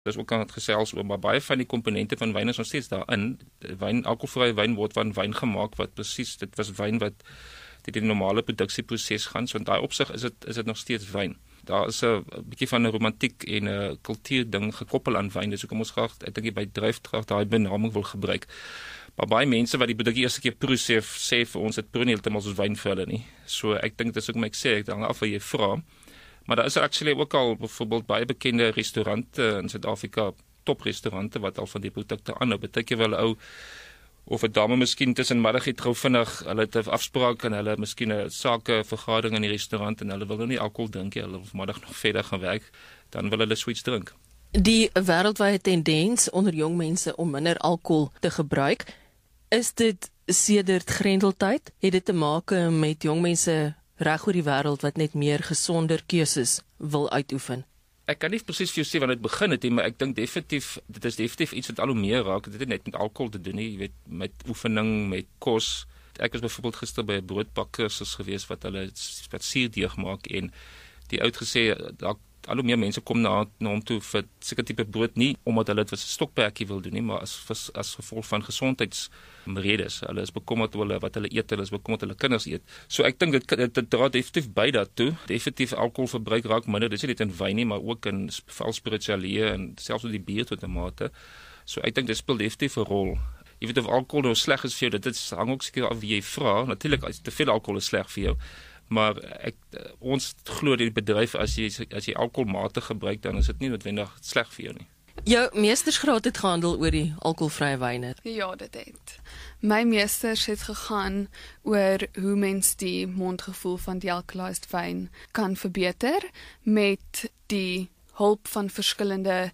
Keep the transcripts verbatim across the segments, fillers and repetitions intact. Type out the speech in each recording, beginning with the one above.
Dis ook aan het gesels oor, maar baie van die komponente van wyn is nog steeds daarin. Wyn, alkoholvrye wyn word van wyn gemaak wat presies, dit was wyn wat dit die normale produksieproses gaan, so in daai opsig is dit is dit nog steeds wyn. Daar is 'n bietjie van 'n romantiek en 'n kultuurding gekoppel aan wyn, dis hoekom ons graag, ek dink by dryfkrag daai benaming wil gebruik. Maar baie mense wat die produk die eerste keer proe sê, sê vir ons dit proe nie heeltemal soos wyn vir hulle nie. So ek dink dis ook my ek sê, ek hang af wat jy vra. Maar daar is actually ook al byvoorbeeld baie bekende restaurante in Suid-Afrika, toprestaurante wat al van die produkte aanhou. Beteken wel ou of 'n dame miskien tussen middag het gou vinnig, hulle het 'n afspraak en hulle miskien 'n sake vergadering in die restaurant en hulle wil nou nie alkohol drink nie, hulle wil vanmiddag nog verder gaan werk, dan wil hulle sweets drink. Die wêreldwye tendens onder jong mense om minder alkohol te gebruik, is dit sedert Grendeltyd? Het dit te maak met jong mense reg oor die wêreld wat net meer gesonder keuses wil uitoefen? Ek kan nie presies vir jou sê wanneer dit begin het nie, maar ek dink definitief, dit is definitief iets wat al hoe meer raak. Dit het net met alkohol te doen nie, jy weet, met oefening, met kos. Ek was byvoorbeeld gister by 'n broodbakkursus gewees wat hulle wat suurdeeg maak en die oud gesê daar al hoe meer mense kom na na hom toe vir sekere tipe brood, nie omdat hulle dit as 'n stokperdjie wil doen nie, maar as as, as gevolg van gesondheidsredes. Hulle is bekommerd oor hulle wat hulle eet, hulle is bekommerd hulle kinders eet. So ek dink dit, dit, dit dra definitief by daartoe. Definitief alkoholverbruik raak minder. Dit is nie net in wyn nie, maar ook in veral spirituele en selfs met die bier tot 'n mate. So ek dink dit speel definitief 'n rol. Jy weet of alkohol nou sleg is vir jou, dit is, hang ook seker af wie jy vra. Natuurlik as te veel alkohol is sleg vir jou. Maar ek ons glo die bedryf as jy as jy alkoholmatig gebruik dan is dit nie noodwendig sleg vir jou nie. Jou meestersgraad het gehandel oor die alkoholvrye wyne. Ja, dit het. My meesters het gegaan oor hoe mens die mondgevoel van dealcoholized wyn kan verbeter met die hulp van verskillende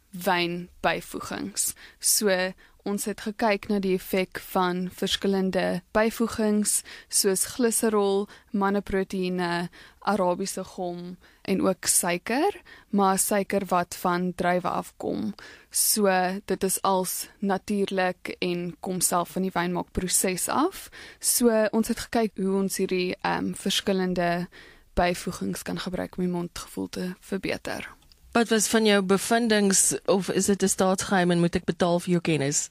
wynbyvoegings. So ons het gekyk na die effek van verskillende byvoegings soos gliserol, manneproteïene, Arabiese gom en ook suiker, maar suiker wat van druiwe afkom. So dit is als natuurlik en kom self van die wynmaakproses af. So ons het gekyk hoe ons hierdie um, verskillende byvoegings kan gebruik om die mondgevoel te verbeter. Wat was van jou bevindings, of is dit 'n staatsgeheim en moet ek betaal vir jou kennis?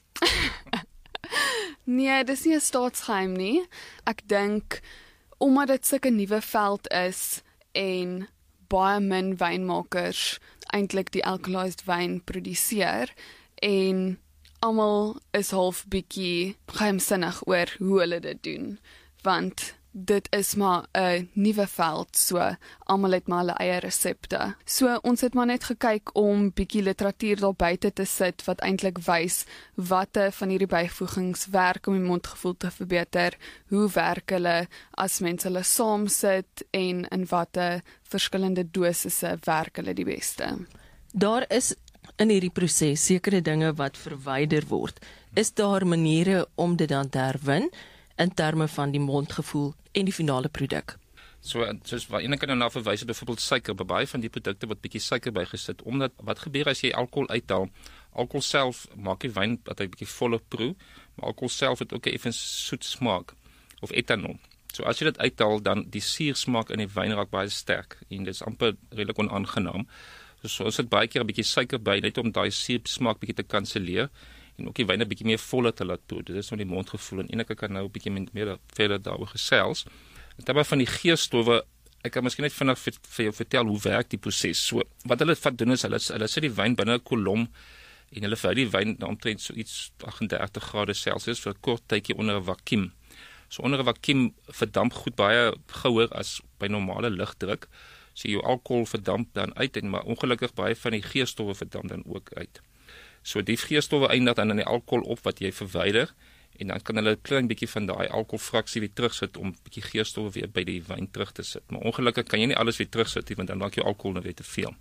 Nee, dis nie 'n staatsgeheim nie. Ek dink, omdat dit sulke nuwe veld is, en baie min wynmakers eintlik die alcoholized wyn produseer, en almal is half bietjie geheimsinnig oor hoe hulle dit doen, want dit is maar 'n nuwe veld, so almal het maar hulle eie resepte. So ons het maar net gekyk om bietjie literatuur daar buite te sit wat eintlik wys watte van hierdie byvoegings werk om die mondgevoel te verbeter, hoe werk hulle as mense hulle saam sit en in watte verskillende dosisse werk hulle die beste. Daar is in hierdie proses sekere dinge wat verwyder word. Is daar maniere om dit dan te herwin in terme van die mondgevoel en die finale produk? So, soos waar ene kan nou verwys het, byvoorbeeld suiker, by baie van die produkte wat bietjie suiker bygesit, omdat wat gebeur as jy alkohol uithaal? Alkohol self maak die wyn dat hy bietjie voller proe, maar alkohol self het ook 'n effens soet smaak, of etanol. So as jy dit uithaal, dan die suursmaak in die wyn raak baie sterk en dit is amper redelik onaangenaam. So, so ons het baie keer 'n bietjie suiker by, net om daai suursmaak bietjie te kanselleer en ook die wyn 'n bietjie meer voller te laat proe. Dit is nou die mondgevoel en enige kan nou 'n bietjie meer verder daaroor gesels. En terwyl van die geurstowwe, ek kan miskien net vinnig vir, vir jou vertel hoe werk die proses. So wat hulle vat doen is hulle hulle sit die wyn binne 'n kolom en hulle hou die wyn omtrent so iets agt en dertig grade Celsius vir 'n kort tydjie onder 'n vakuum. So onder 'n vakuum verdamp goed baie gouer as by normale lugdruk. So jou alkohol verdamp dan uit en maar ongelukkig baie van die geurstowwe verdamp dan ook uit. So die geurstowwe eindig dan in die alkohol op wat jy verwyder en dan kan hulle 'n klein bietjie van daai alkoholfraksie weer terugsit om 'n bietjie geurstowwe weer by die wyn terug te sit. Maar ongelukkig kan jy nie alles weer terugsit nie want dan maak jou alkohol nou weer te veel.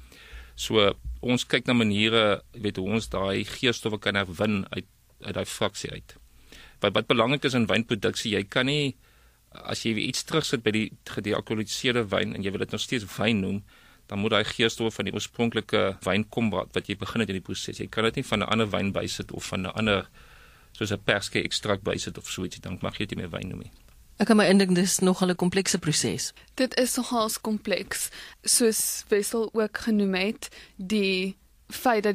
So ons kyk na maniere, jy weet hoe ons daai geurstowwe kan herwin uit uit daai fraksie uit. Wat wat belangrik is in wynproduksie, jy kan nie as jy iets terugsit by die gedealkoholiseerde wyn en jy wil dit nog steeds wyn noem, dan moet daai geurstowwe van die oorspronklike wyn kom wat, wat jy begin het in die proses. Jy kan dit nie van 'n ander wyn bysit of van 'n ander soos 'n perske ekstrakt bysit of so ietsie, dan mag jy dit nie meer wyn noem nie. Ek kan my indink dis nogal 'n komplekse proses. Dit is nogals kompleks, soos Wessel ook genoem het, die feit dat